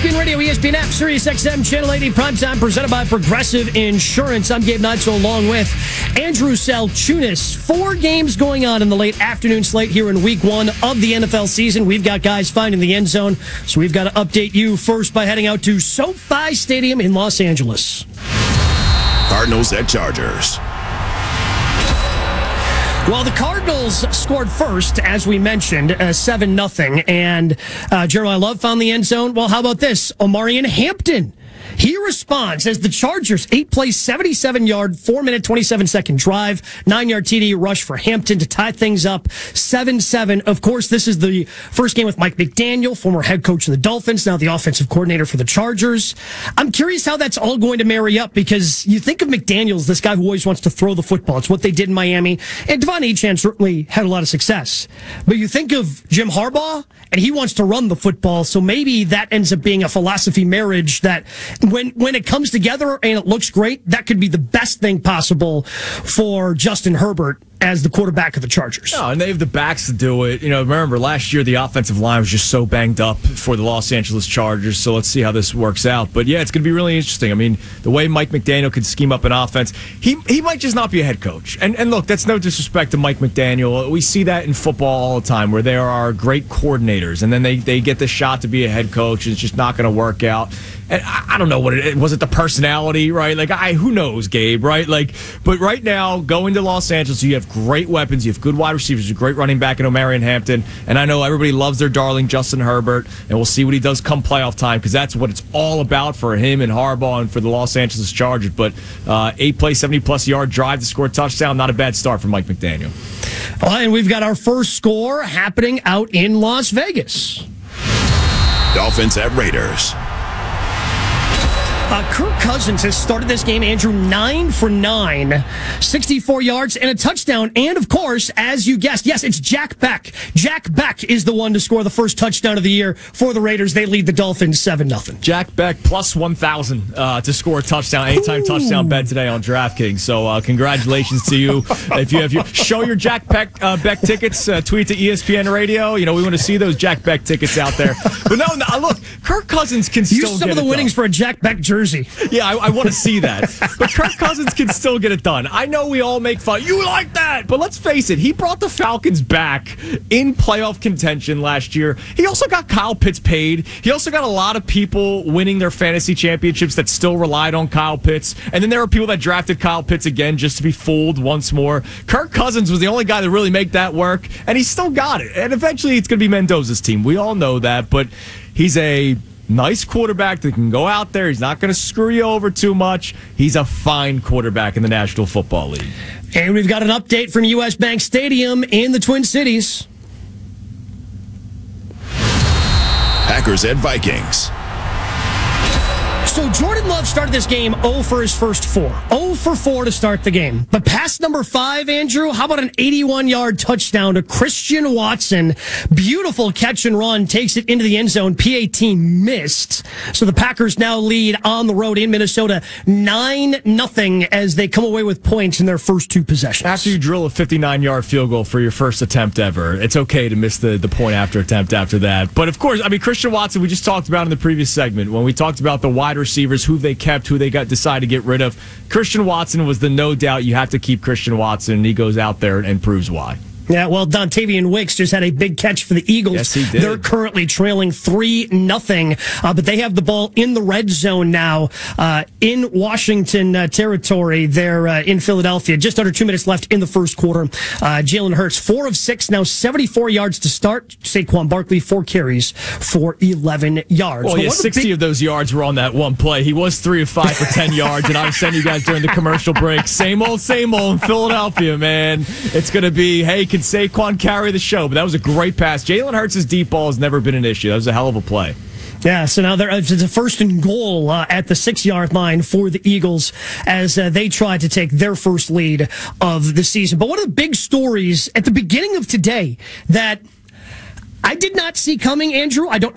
ESPN Radio, ESPN app, Sirius XM, Channel 80, primetime, presented by Progressive Insurance. I'm Gabe Neitzel along with Andrew Salchunas. 4 games going on in the late afternoon slate here in week 1 of the NFL season. We've got guys finding the end zone, so we've got to update you first by heading out to SoFi Stadium in Los Angeles. Cardinals at Chargers. Well, the Cardinals scored first, as we mentioned, 7-0, and Jeremiah Love found the end zone. Well, how about this? Omarion Hampton. He responds as the Chargers 8-play, 77-yard, 4-minute, 27-second drive, 9-yard TD rush for Hampton to tie things up 7-7. Of course, this is the first game with Mike McDaniel, former head coach of the Dolphins, now the offensive coordinator for the Chargers. I'm curious how that's all going to marry up, because you think of McDaniel as this guy who always wants to throw the football. It's what they did in Miami, and Devon Achane certainly had a lot of success. But you think of Jim Harbaugh, and he wants to run the football, so maybe that ends up being a philosophy marriage that when it comes together and it looks great, that could be the best thing possible for Justin Herbert as the quarterback of the Chargers. No, and they have the backs to do it. You know, remember, last year the offensive line was just so banged up for the Los Angeles Chargers, so let's see how this works out. But yeah, it's going to be really interesting. I mean, the way Mike McDaniel could scheme up an offense, he might just not be a head coach. And look, that's no disrespect to Mike McDaniel. We see that in football all the time, where there are great coordinators, and then they get the shot to be a head coach, and it's just not going to work out. And I don't know what it was. It the personality, right? Like, who knows, Gabe, right? Like, but right now, going to Los Angeles, you have great weapons, you have good wide receivers, a great running back in Omarion Hampton, and I know everybody loves their darling Justin Herbert, and we'll see what he does come playoff time, because that's what it's all about for him and Harbaugh and for the Los Angeles Chargers. But 8-play, 70-plus yard drive to score a touchdown, not a bad start for Mike McDaniel. Well, and we've got our first score happening out in Las Vegas. Dolphins at Raiders. Kirk Cousins has started this game, Andrew, 9 for 9, 64 yards and a touchdown. And, of course, as you guessed, yes, it's Jack Beck. Jack Beck is the one to score the first touchdown of the year for the Raiders. They lead the Dolphins 7-0. Jack Beck plus 1,000 to score a touchdown, anytime touchdown bet today on DraftKings. So congratulations to you. If you have show your Jack Beck tickets, tweet to ESPN Radio. You know, we want to see those Jack Beck tickets out there. But no, look, Kirk Cousins can still use some of the winnings for a Jack Beck jersey. Yeah, I want to see that. But Kirk Cousins can still get it done. I know we all make fun. You like that? But let's face it, he brought the Falcons back in playoff contention last year. He also got Kyle Pitts paid. He also got a lot of people winning their fantasy championships that still relied on Kyle Pitts. And then there are people that drafted Kyle Pitts again just to be fooled once more. Kirk Cousins was the only guy to really make that work, and he still got it. And eventually it's going to be Mendoza's team. We all know that, but he's a nice quarterback that can go out there. He's not going to screw you over too much. He's a fine quarterback in the National Football League. And we've got an update from U.S. Bank Stadium in the Twin Cities. Packers at Vikings. So Jordan Love started this game 0 for his first 4. 0 for 4 to start the game. But pass number 5, Andrew, how about an 81-yard touchdown to Christian Watson? Beautiful catch and run, takes it into the end zone. PAT missed. So the Packers now lead on the road in Minnesota 9-0 as they come away with points in their first 2 possessions. After you drill a 59-yard field goal for your first attempt ever, it's okay to miss the point after attempt after that. But of course, I mean, Christian Watson, we just talked about in the previous segment when we talked about the wide receivers, who they kept, who they decided to get rid of. Christian Watson was the no doubt. You have to keep Christian Watson, and he goes out there and proves why. Yeah, well, Dontavian Wicks just had a big catch for the Eagles. Yes, he did. They're currently trailing 3-0, but they have the ball in the red zone now in Washington territory. They're in Philadelphia. Just under 2 minutes left in the first quarter. Jalen Hurts, 4 of 6, now 74 yards to start. Saquon Barkley, 4 carries for 11 yards. Well, yeah, 60 of those yards were on that one play. He was 3 of 5 for 10 yards, and I was saying you guys during the commercial break, same old in Philadelphia, man. It's going to be, hey, can Saquon carry the show? But that was a great pass. Jalen Hurts' deep ball has never been an issue. That was a hell of a play. Yeah, so now it's a 1st and goal at the 6-yard line for the Eagles as they try to take their first lead of the season. But one of the big stories at the beginning of today that I did not see coming, Andrew, I don't